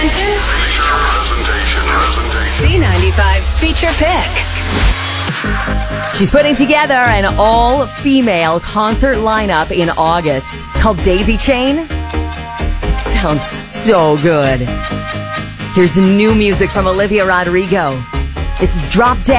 attention? Presentation. C95's Feature Pick. She's putting together an all-female concert lineup in August. It's called Daisy Chain. It sounds so good. Here's new music from Olivia Rodrigo. This is Drop Dead.